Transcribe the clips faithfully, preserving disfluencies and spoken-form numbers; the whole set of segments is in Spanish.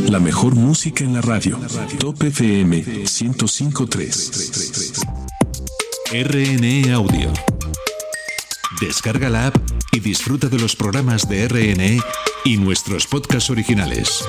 La mejor música en la radio. Top F M ciento cinco punto tres. R N E Audio. Descarga la app y disfruta de los programas de R N E y nuestros podcasts originales.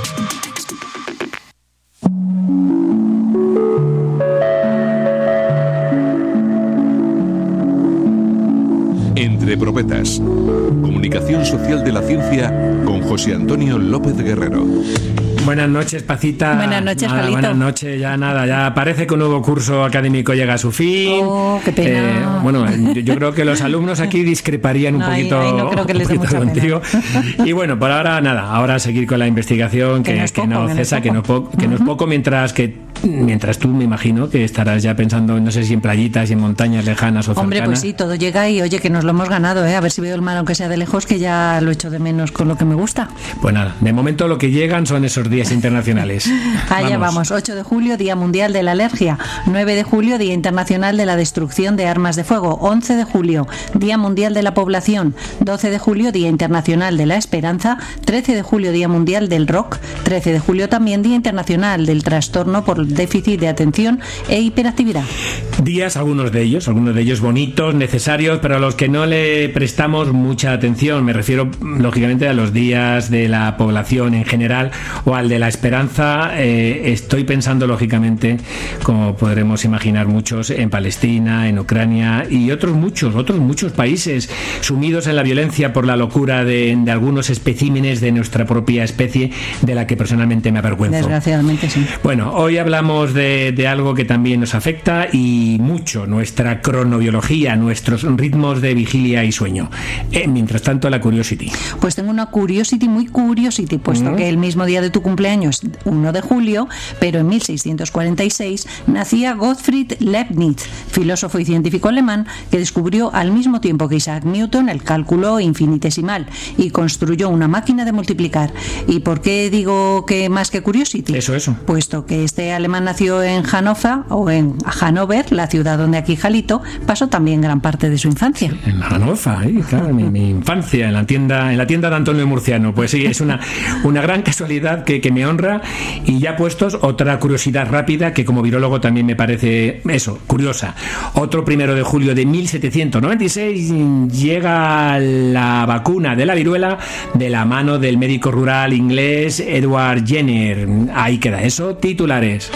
Entre Propetas. Comunicación social de la ciencia con José Antonio López Guerrero. Buenas noches, Pacita. Buenas noches, nada, Palito. Buenas noches, ya nada, ya parece que un nuevo curso académico llega a su fin. Oh, qué pena. Eh, bueno, yo, yo creo que los alumnos aquí discreparían un Ay, poquito, ay, no creo que les dé un poquito mucha contigo. pena. Y bueno, por ahora nada, ahora seguir con la investigación, que, Que no es que poco, no que no es cesa, que no, poco. po- que no es poco, mientras que mientras tú, me imagino, que estarás ya pensando, no sé si en playitas y en montañas lejanas o Hombre, cercanas. pues sí, todo llega y oye, que nos lo hemos ganado, ¿eh? A ver si veo el mar aunque sea de lejos, que ya lo echo de menos con lo que me gusta. Pues nada, de momento lo que llegan son esos días internacionales. Allá vamos. ocho de julio, Día Mundial de la Alergia. nueve de julio, Día Internacional de la Destrucción de Armas de Fuego. once de julio, Día Mundial de la Población. doce de julio, Día Internacional de la Esperanza. trece de julio, Día Mundial del Rock. trece de julio también, Día Internacional del Trastorno por déficit de atención e hiperactividad. Días, algunos de ellos, algunos de ellos bonitos, necesarios, pero a los que no le prestamos mucha atención. Me refiero, lógicamente, a los días de la población en general o al de la esperanza. Eh, estoy pensando, lógicamente, como podremos imaginar muchos, en Palestina, en Ucrania y otros muchos, otros muchos países sumidos en la violencia por la locura de, de algunos especímenes de nuestra propia especie, de la que personalmente me avergüenzo. Desgraciadamente sí. Bueno, hoy hablamos de, de algo que también nos afecta y mucho, nuestra cronobiología, nuestros ritmos de vigilia y sueño. Eh, mientras tanto, la Curiosity. Pues tengo una Curiosity, muy Curiosity, puesto ¿Mm? que el mismo día de tu cumpleaños, uno de julio, pero en mil seiscientos cuarenta y seis, nacía Gottfried Leibniz, filósofo y científico alemán que descubrió al mismo tiempo que Isaac Newton el cálculo infinitesimal y construyó una máquina de multiplicar. ¿Y por qué digo que más que Curiosity? Eso, eso. Puesto que este alemán nació en Hannover, o en Hannover, la ciudad donde aquí Jalito pasó también gran parte de su infancia. En Hannover, ¿eh? Claro, mi, mi infancia, en la tienda en la tienda de Antonio Murciano. Pues sí, es una, una gran casualidad que, que me honra. Y ya puestos, otra curiosidad rápida que como virólogo también me parece, eso, curiosa. Otro primero de julio de mil setecientos noventa y seis llega la vacuna de la viruela de la mano del médico rural inglés Edward Jenner. Ahí queda eso, titulares.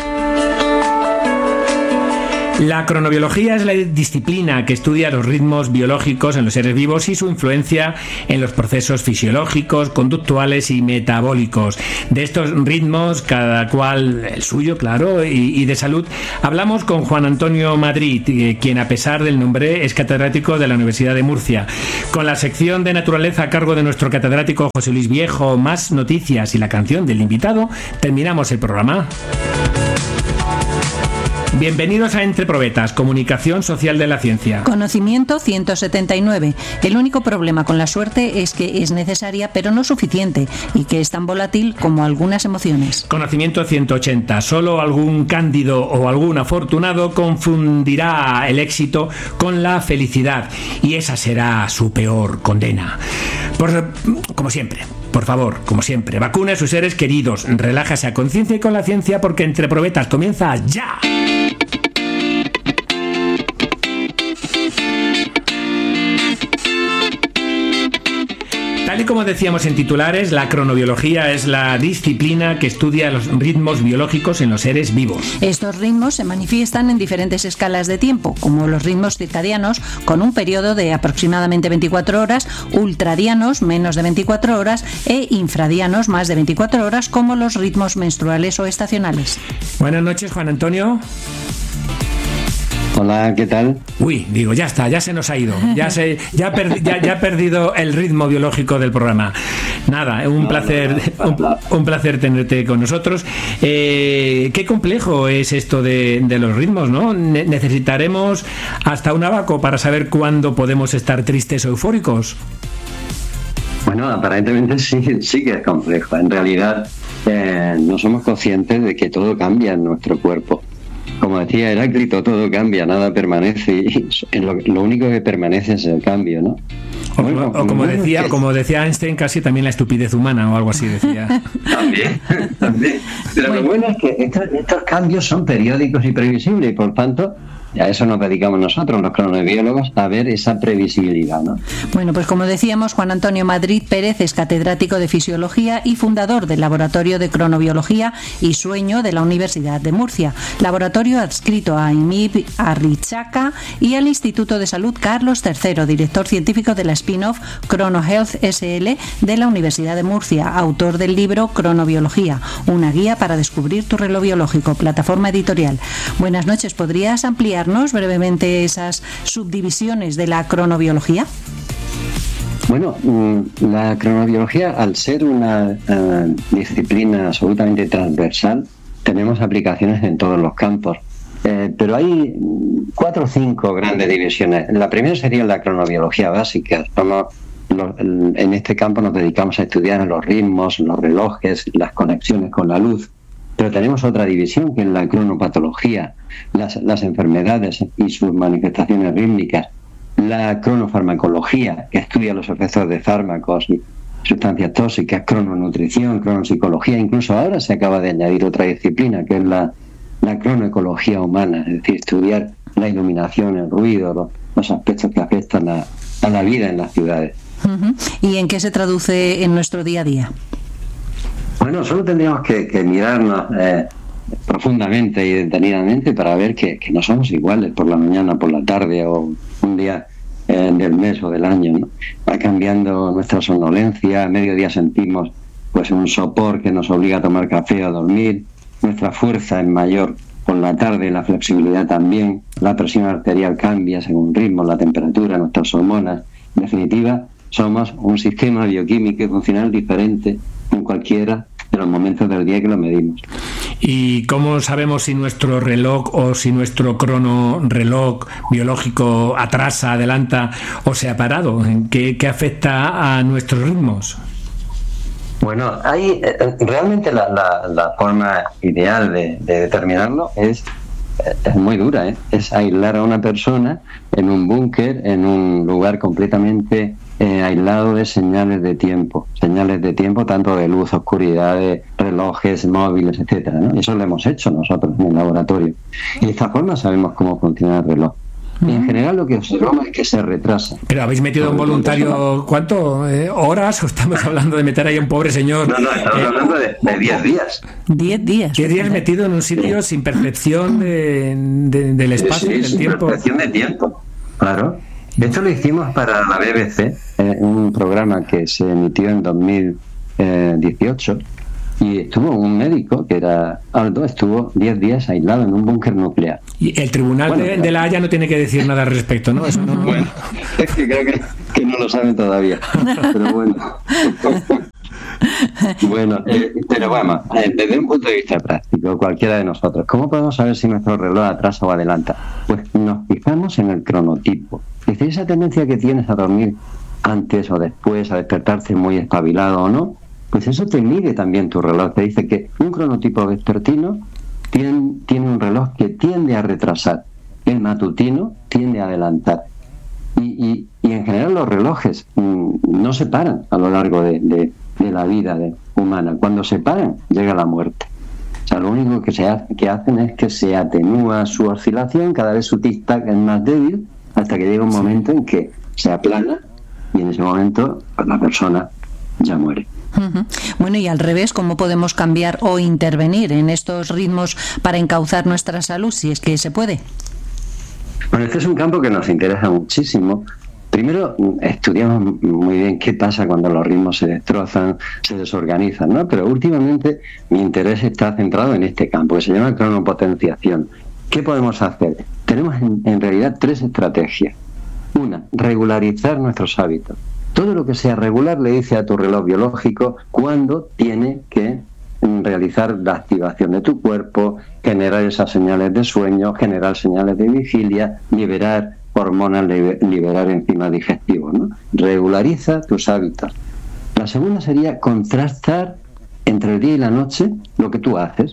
La cronobiología es la disciplina que estudia los ritmos biológicos en los seres vivos y su influencia en los procesos fisiológicos, conductuales y metabólicos. De estos ritmos, cada cual el suyo, claro, y, y de salud, hablamos con Juan Antonio Madrid, eh, quien a pesar del nombre es catedrático de la Universidad de Murcia. Con la sección de naturaleza a cargo de nuestro catedrático José Luis Viejo, más noticias y la canción del invitado, terminamos el programa. Bienvenidos a Entre Probetas, comunicación social de la ciencia. Conocimiento ciento setenta y nueve. El único problema con la suerte es que es necesaria pero no suficiente y que es tan volátil como algunas emociones. Conocimiento ciento ochenta. Solo algún cándido o algún afortunado confundirá el éxito con la felicidad y esa será su peor condena. Por, como siempre, por favor, como siempre, vacune a sus seres queridos, relájase a conciencia y con la ciencia porque Entre Probetas comienza ya. Tal y como decíamos en titulares, la cronobiología es la disciplina que estudia los ritmos biológicos en los seres vivos. Estos ritmos se manifiestan en diferentes escalas de tiempo, como los ritmos circadianos, con un periodo de aproximadamente veinticuatro horas, ultradianos, menos de veinticuatro horas, e infradianos, más de veinticuatro horas, como los ritmos menstruales o estacionales. Buenas noches, Juan Antonio. Hola, ¿qué tal? Uy, digo, ya está, ya se nos ha ido, ya se, ya, perdi, ya, ya ha perdido el ritmo biológico del programa. Nada, un no, placer, no, no, no. Un, un placer tenerte con nosotros. Eh, qué complejo es esto de, de los ritmos, ¿no? Ne- necesitaremos hasta un abaco para saber cuándo podemos estar tristes o eufóricos. Bueno, aparentemente sí, sí que es complejo. En realidad, eh, no somos conscientes de que todo cambia en nuestro cuerpo. como decía Heráclito, todo cambia, nada permanece, y lo, lo único que permanece es el cambio, ¿no? O, Bueno, o como bueno, decía, que... como decía Einstein, casi también la estupidez humana o algo así decía. También, también. Pero bueno, lo bueno es que estos, estos cambios son periódicos y previsibles, y por tanto, a eso nos dedicamos nosotros, los cronobiólogos, a ver esa previsibilidad, ¿no? Bueno, pues como decíamos, Juan Antonio Madrid Pérez es catedrático de Fisiología y fundador del Laboratorio de Cronobiología y Sueño de la Universidad de Murcia, laboratorio adscrito a I M I P Arrixaca y al Instituto de Salud Carlos tercero, director científico de la spin-off ChronoHealth S L de la Universidad de Murcia, autor del libro Cronobiología, una guía para descubrir tu reloj biológico, plataforma editorial. Buenas noches, ¿podrías ampliar brevemente esas subdivisiones de la cronobiología? Bueno, la cronobiología, al ser una uh, disciplina absolutamente transversal, tenemos aplicaciones en todos los campos. Eh, pero hay cuatro o cinco grandes divisiones. La primera sería la cronobiología básica. Somos los, en este campo nos dedicamos a estudiar los ritmos, los relojes, las conexiones con la luz. Pero tenemos otra división, que es la cronopatología, las, las enfermedades y sus manifestaciones rítmicas, la cronofarmacología, que estudia los efectos de fármacos y sustancias tóxicas, crononutrición, cronopsicología, incluso ahora se acaba de añadir otra disciplina, que es la, la cronoecología humana, es decir, estudiar la iluminación, el ruido, los, los aspectos que afectan a, a la vida en las ciudades. Uh-huh. ¿Y en qué se traduce en nuestro día a día? Bueno, solo tendríamos que, que mirarnos eh, profundamente y detenidamente para ver que, que no somos iguales por la mañana, por la tarde o un día eh, del mes o del año, ¿no? Va cambiando nuestra somnolencia, a mediodía sentimos pues un sopor que nos obliga a tomar café o a dormir, nuestra fuerza es mayor por la tarde, la flexibilidad también, la presión arterial cambia según ritmo, la temperatura, nuestras hormonas. En definitiva, somos un sistema bioquímico y funcional diferente en cualquiera de los momentos del día que lo medimos. ¿Y cómo sabemos si nuestro reloj o si nuestro cronorreloj biológico atrasa, adelanta o se ha parado? ¿Qué, qué afecta a nuestros ritmos? Bueno, hay realmente la, la, la forma ideal de, de determinarlo es, es muy dura, ¿eh? Es aislar a una persona en un búnker, en un lugar completamente Eh, aislado de señales de tiempo, señales de tiempo tanto de luz, oscuridad, de relojes, móviles, etcétera, ¿no? Y eso lo hemos hecho nosotros en el laboratorio. Y de esta forma sabemos cómo funciona el reloj. Y en general lo que observamos es que se retrasa. Pero habéis metido a un voluntario, ¿cuánto? Eh, ¿Horas? ¿O estamos hablando de meter ahí a un pobre señor? No, no, estamos eh, hablando de diez días. diez días. diez días metido en un sitio sí. sin percepción de, de, del espacio, sí, del sin tiempo. percepción de tiempo, claro. Esto lo hicimos para la B B C, eh, un programa que se emitió en dos mil dieciocho, y estuvo un médico que era Aldo, estuvo diez días aislado en un búnker nuclear. Y el tribunal bueno, de, de La Haya no tiene que decir nada al respecto, ¿no? Eso no... Bueno, es que creo que, que no lo saben todavía, pero bueno. Bueno, eh, pero vamos, eh, desde un punto de vista práctico, cualquiera de nosotros, ¿cómo podemos saber si nuestro reloj atrasa o adelanta? Pues nos fijamos en el cronotipo. Es decir, esa tendencia que tienes a dormir antes o después, a despertarte muy espabilado o no, pues eso te mide también tu reloj. Te dice que un cronotipo vespertino tiene, tiene un reloj que tiende a retrasar, el matutino tiende a adelantar. Y, y, y en general los relojes mmm, no se paran a lo largo de, de, de la vida de, humana. Cuando se paran, llega la muerte. O sea, lo único que, se hace, que hacen es que se atenúa su oscilación, cada vez su tic-tac es más débil, hasta que llega un momento en que se aplana y en ese momento pues, la persona ya muere. Uh-huh. Bueno, y al revés, ¿cómo podemos cambiar o intervenir en estos ritmos para encauzar nuestra salud, si es que se puede? Bueno, este es un campo que nos interesa muchísimo. Primero, estudiamos muy bien qué pasa cuando los ritmos se destrozan, se desorganizan, ¿no? Pero últimamente mi interés está centrado en este campo, que se llama cronopotenciación. ¿Qué podemos hacer? Tenemos en, en realidad tres estrategias. Una, regularizar nuestros hábitos. Todo lo que sea regular le dice a tu reloj biológico cuándo tiene que realizar la activación de tu cuerpo, generar esas señales de sueño, generar señales de vigilia, liberar hormonas, liberar enzimas digestivos, ¿no? Regulariza tus hábitos. La segunda sería contrastar entre el día y la noche lo que tú haces.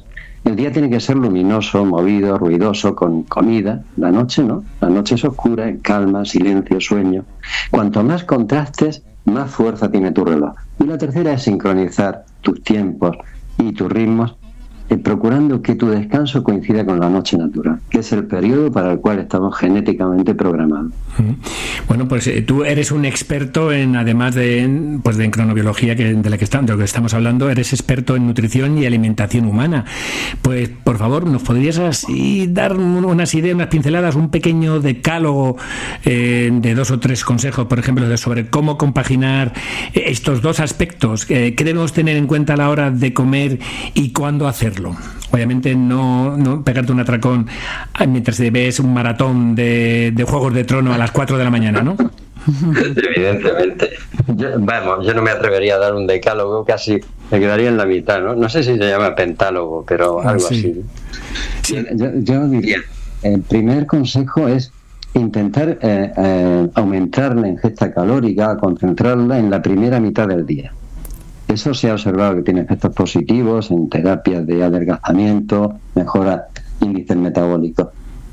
El día tiene que ser luminoso, movido, ruidoso, con comida. La noche no. La noche es oscura, en calma, silencio, sueño. Cuanto más contrastes, más fuerza tiene tu reloj. Y la tercera es sincronizar tus tiempos y tus ritmos, eh, procurando que tu descanso coincida con la noche natural, que es el periodo para el cual estamos genéticamente programados. Bueno, pues eh, tú eres un experto en, además de, pues de en cronobiología, que de la que estamos, de lo que estamos hablando, eres experto en nutrición y alimentación humana. Pues, por favor, ¿nos podrías así dar unas ideas, unas pinceladas, un pequeño decálogo eh, de dos o tres consejos, por ejemplo, de sobre cómo compaginar estos dos aspectos? Eh, ¿Qué debemos tener en cuenta a la hora de comer y cuándo hacerlo? Obviamente no, no pegarte un atracón mientras ves un maratón de, de Juegos de Trono a las cuatro de la mañana, ¿no? Evidentemente. Yo, vamos, yo no me atrevería a dar un decálogo, casi me quedaría en la mitad, ¿no? No sé si se llama pentálogo, pero ah, algo sí. así. Sí. Yo, yo diría, el primer consejo es intentar eh, eh, aumentar la ingesta calórica, concentrarla en la primera mitad del día. Eso se ha observado que tiene efectos positivos en terapias de adelgazamiento, mejora índices metabólicos.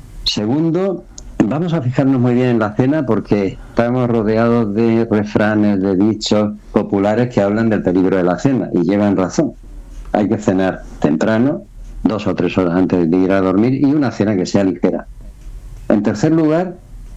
Segundo, vamos a fijarnos muy bien en la cena porque estamos rodeados de refranes, de dichos populares que hablan del peligro de la cena y llevan razón. Hay que cenar temprano, dos o tres horas antes de ir a dormir, y una cena que sea ligera. En tercer lugar,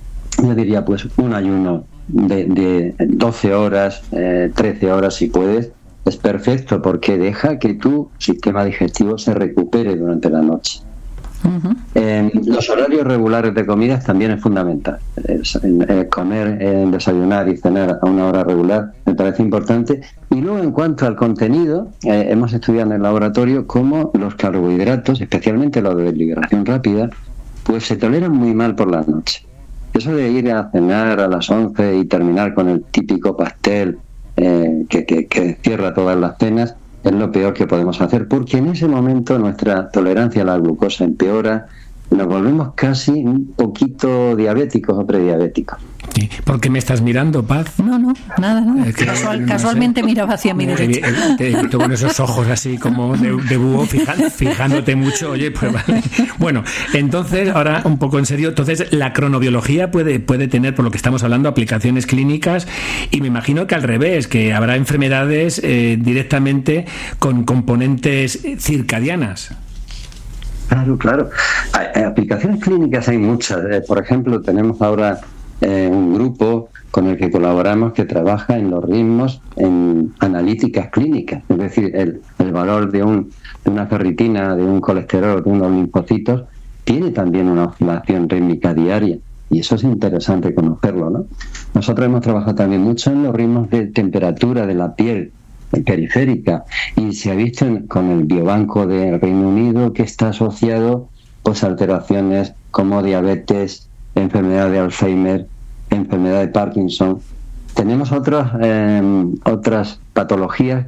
yo diría pues un ayuno de, de doce horas, eh, trece horas si puedes. Es perfecto porque deja que tu sistema digestivo se recupere durante la noche. Uh-huh. Eh, los horarios regulares de comidas también es fundamental. Es, eh, comer, eh, desayunar y cenar a una hora regular me parece importante. Y luego, en cuanto al contenido, eh, hemos estudiado en el laboratorio cómo los carbohidratos, especialmente los de liberación rápida, pues se toleran muy mal por la noche. Eso de ir a cenar a las once y terminar con el típico pastel Eh, que, que, que cierra todas las cenas, es lo peor que podemos hacer, porque en ese momento nuestra tolerancia a la glucosa empeora, nos volvemos casi un poquito diabéticos o prediabéticos. Sí. ¿Por qué me estás mirando, Paz? No, no, nada, nada. Es que, Casual, no casualmente sé. miraba hacia mi derecha. Te he visto con esos ojos así como de, de búho, fija, fijándote mucho. Oye, pues vale. Bueno, entonces, ahora un poco en serio, entonces la cronobiología puede, puede tener, por lo que estamos hablando, aplicaciones clínicas, y me imagino que al revés, que habrá enfermedades eh, directamente con componentes circadianas. Claro, claro. Hay, aplicaciones clínicas hay muchas. Eh, por ejemplo, tenemos ahora eh, un grupo con el que colaboramos que trabaja en los ritmos en analíticas clínicas. Es decir, el, el valor de, un, de una ferritina, de un colesterol, de unos linfocitos, tiene también una oscilación rítmica diaria. Y eso es interesante conocerlo, ¿no? Nosotros hemos trabajado también mucho en los ritmos de temperatura de la piel periférica, y se ha visto en, con el biobanco del Reino Unido que está asociado pues a alteraciones como diabetes, enfermedad de Alzheimer, enfermedad de Parkinson. Tenemos otras eh, otras patologías